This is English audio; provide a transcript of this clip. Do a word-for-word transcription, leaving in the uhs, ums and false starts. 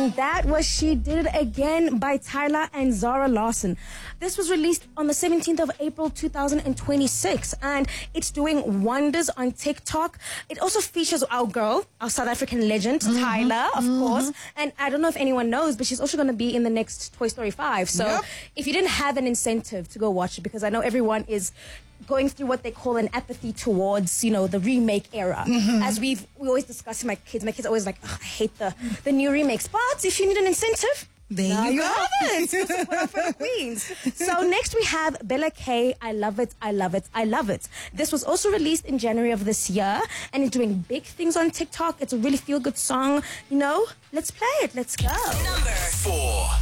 And that was She Did It Again by Tyler and Zara Larsson. This was released on the seventeenth of April two thousand twenty-six, and it's doing wonders on TikTok. It also features our girl, our South African legend, mm-hmm. Tyler, of mm-hmm. course. And I don't know if anyone knows, but she's also going to be in the next Toy Story five. So yep. if you didn't have an incentive to go watch it, because I know everyone is going through what they call an apathy towards, you know, the remake era. Mm-hmm. As we've we always discuss with my kids. My kids are always like, oh, I hate the, the new remakes. But if you need an incentive, there now you you go. have it. For the queens. So next we have Bella K. I Love It, I Love It, I Love It. This was also released in January of this year, and it's doing big things on TikTok. It's a really feel-good song. You know, let's play it. Let's go. Number four.